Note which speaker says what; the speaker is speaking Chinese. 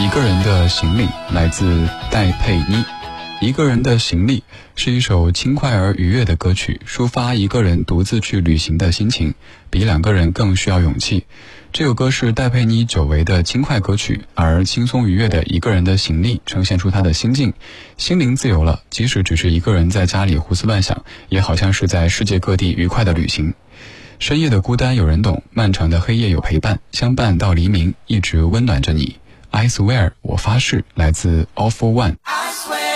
Speaker 1: 一个人的行李来自戴佩妮。一个人的行李是一首轻快而愉悦的歌曲，抒发一个人独自去旅行的心情，比两个人更需要勇气。这首歌是戴佩妮久违的轻快歌曲，而轻松愉悦的一个人的行李呈现出她的心境，心灵自由了，即使只是一个人在家里胡思乱想，也好像是在世界各地愉快的旅行。深夜的孤单有人懂，漫长的黑夜有陪伴，相伴到黎明，一直温暖着你。I swear， 我发誓，来自 All for One。